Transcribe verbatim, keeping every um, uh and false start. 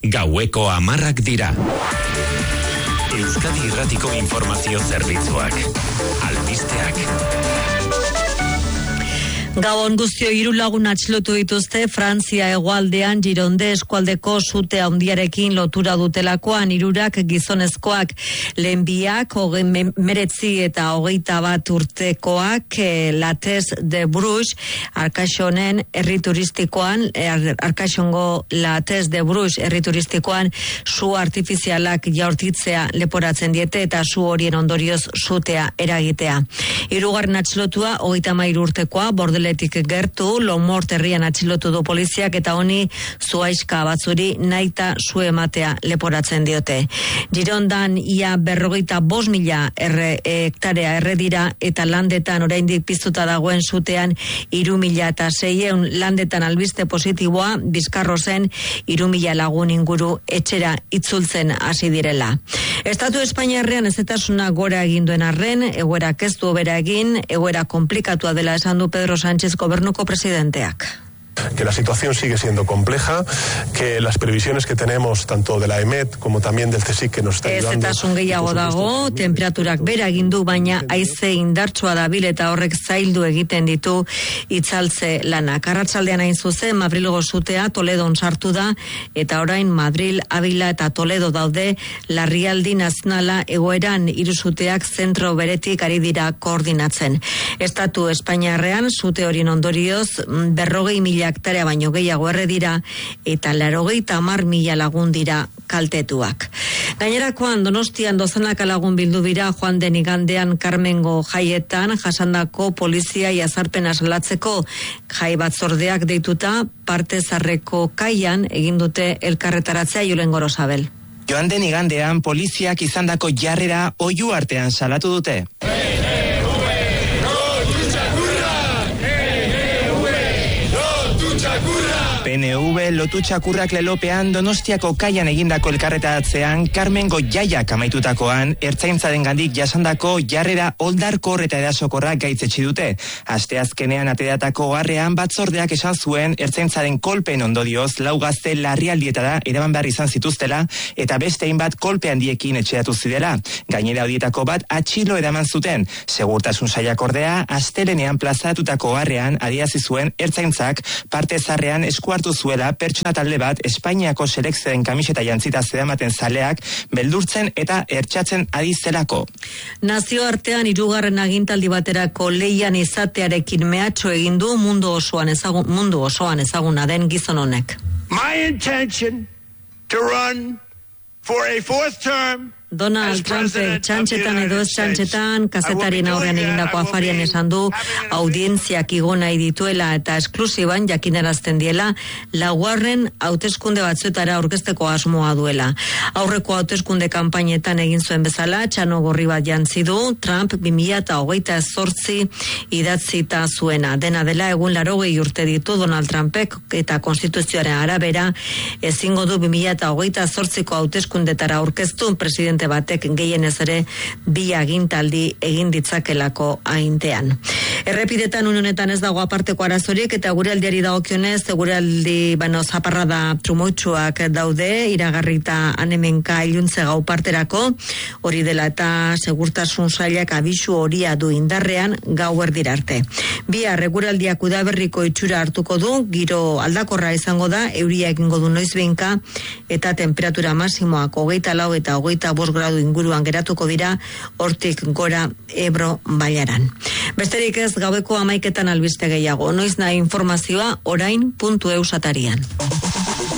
Gaueko hamarrak dira. Euskadi Irratiko Informazio Zerbitzuak. Albisteak. Gabon guztio, hiru lagun atxilotu dituzte Frantzia hegoaldean Gironde eskualdeko sute handiarekin lotura dutelakoan. Hirurak gizonezkoak, lehen biak hogei meretzi eta hogeita bat urtekoak, eh, Lates de Bruges, Arkaixonen herri turistikoan, eh, Arkaixongo Lates de Bruges herri turistikoan su artifizialak jaurtitzea leporatzen diete eta su horien ondorioz sutea eragitea. Hirugarren atxilotua hogeita hamairu urtekoa, Bordel Letik gertu, Lomort herrian atxilotu du poliziak eta honi zuaiska batzuri naita su ematea leporatzen diote. Girondan ia berrogeita bost mila erre, hektarea erredira eta landetan oraindik piztuta dagoen sutean hiru mila eta seieun landetan albiste positiboa, Bizkarro zen hiru mila lagun inguru etxera itzultzen hasi direla. Estatu Espainiarrean ezetasuna gora egin duen arren, egoera ez du hobera egin, egoera konplikatua dela esan du Pedro Sánchez gobernuko presidenteak. Que la situación sigue siendo compleja, que las previsiones que tenemos tanto de la E M E T como también del CSIC que nos está ayudando. Ezetasun gehiago dago, temperaturak bera egin du, baina haize indartsua dabil eta horrek zaildu egiten ditu itzaltze lanak. Arratsaldean hain zuzen, Madrilgo sutea Toledon sartu da eta orain Madril, Abila eta Toledo daude larrialdi nazionala egoeran. Hiru suteak zentro beretik ari dira koordinatzen. Estatu Espainiarrean sute horien ondorioz berrogei mila hektarea baino gehiago erre dira eta laurogeita hamar mila lagun dira kaltetuak. Gainerakoan Donostian dozenaka lagun bildu dira joan den igandean Karmengo jaietan jasandako polizia jazarpena salatzeko. Jai batzordeak deituta parte zarreko kaian egin dute elkarretaratzea. Julen Gorosabel. Joan den igandean poliziak izandako jarrera oihu artean salatu dute. P N V lotu txakurrak lelopean Donostiako kaian egindako elkarretaratzean Karmengo jaiak amaitutakoan ertzaintzarengandik jasandako jarrera oldarkor eta erasokorrak gaitzetsi dute. Asteazkenean ateratako garrean batzordeak esan zuen ertzaintzaren kolpen ondorioz lau gazte larrialdietara eraman behar izan zituztela eta beste hainbat kolpe handiekin etxeratu zidela. Gainera horietako bat atxilo eraman zuten. Segurtasun sailak ordea astelenean plazatutako garrean adierazi zuen ertzaintzak parte zarrean esku hartu zuela pertsona talde bat Espainiako selekzioen kamiseta jantzita zeramaten zaleak beldurtzen eta ertsatzen ari zelako. Nazioartean hirugarren agintaldi baterako leian izatearekin mehatxo egin du mundu osoan ezagun, mundu osoan ezaguna den gizon honek. My intention to run for a fourth term. Donald Trump txantxetan edo ez txantxetan kazetarien aurrean egindako afarian esan du audientziak igo nahi dituela eta esklusiban jakinarazten diela laugarren hauteskunde batzuetara aurkezteko asmoa duela. Aurreko hauteskunde kanpainetan egin zuen bezala txano gorri bat jantzi du Trump bi mila hogeita zortzi idatzita zuena. Dena dela egun laurogei urte ditu Donald Trumpek eta konstituzioaren arabera ezingo du bi mila hogeita zortziko hauteskundetara aurkeztu presidente batek gehienez ere bi agintaldi egin ditzakelako aintean. Errepidetan unetan ez dago aparteko arazorik eta gure aldiari dagokionez, gure aldi bano zaparrada trumoitsuak daude, iragarrita anemenka iluntze gau parterako, hori dela eta segurtasun sailak abisu horia du indarrean gau erdira arte. Bihar eguraldiak udaberriko itxura hartuko du, giro aldakorra izango da, euria egingo du noizbehinka eta temperatura maximoak hogeita lau eta hogeita bost gradu inguruan geratuko dira, hortik gora Ebro bailaran. Besterik ez, gaueko hamaiketan albiste gehiago. Noiz nahi informazioa orain puntu eus atarian.